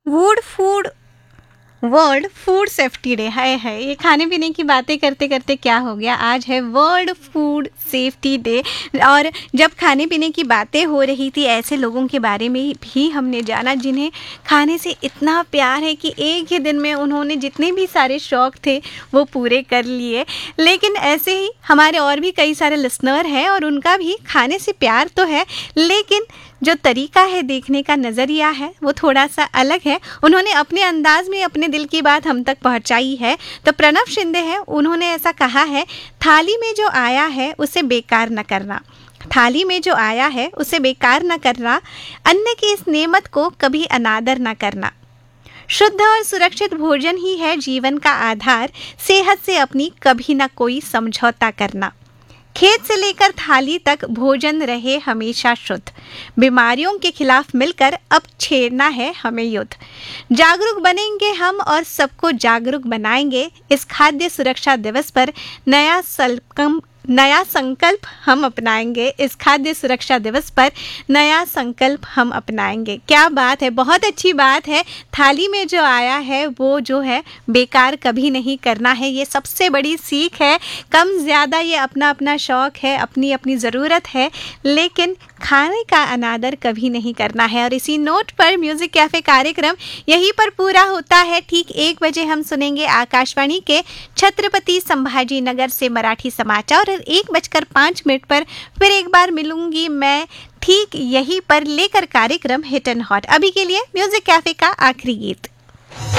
Would food world food safety day है। ये खाने पीने की बातें करते करते क्या हो गया, आज है वर्ल्ड फूड सेफ्टी डे। और जब खाने पीने की बातें हो रही थी, ऐसे लोगों के बारे में भी हमने जाना जिन्हें खाने से इतना प्यार है कि एक ही दिन में उन्होंने जितने भी सारे शौक थे वो पूरे कर लिए। लेकिन ऐसे ही हमारे और भी कई सारे लिसनर हैं और उनका भी खाने से प्यार तो है, लेकिन जो तरीका है, देखने का नज़रिया है, वो थोड़ा सा अलग है। उन्होंने अपने अंदाज में अपने दिल की बात हम तक पहुंचाई है। तो प्रणव शिंदे हैं, उन्होंने ऐसा कहा है, थाली में जो आया है उसे बेकार न करना, थाली में जो आया है उसे बेकार न करना, अन्न की इस नेमत को कभी अनादर न करना। शुद्ध और सुरक्षित भोजन ही है जीवन का आधार, सेहत से अपनी कभी न कोई समझौता करना। खेत से लेकर थाली तक भोजन रहे हमेशा शुद्ध, बीमारियों के खिलाफ मिलकर अब छेड़ना है हमें युद्ध। जागरूक बनेंगे हम और सबको जागरूक बनाएंगे, इस खाद्य सुरक्षा दिवस पर नया संकल्प हम अपनाएंगे। इस खाद्य सुरक्षा दिवस पर नया संकल्प हम अपनाएंगे। क्या बात है, बहुत अच्छी बात है। थाली में जो आया है वो जो है बेकार कभी नहीं करना है, ये सबसे बड़ी सीख है। कम ज़्यादा ये अपना अपना शौक़ है, अपनी अपनी ज़रूरत है, लेकिन खाने का अनादर कभी नहीं करना है। और इसी नोट पर म्यूज़िक कैफ़े कार्यक्रम यहीं पर पूरा होता है। ठीक 1 बजे हम सुनेंगे आकाशवाणी के छत्रपति संभाजी नगर से मराठी समाचार, और 1:05 पर फिर एक बार मिलूंगी मैं ठीक यहीं पर लेकर कार्यक्रम हिट एंड हॉट। अभी के लिए म्यूज़िक कैफ़े का आखिरी गीत।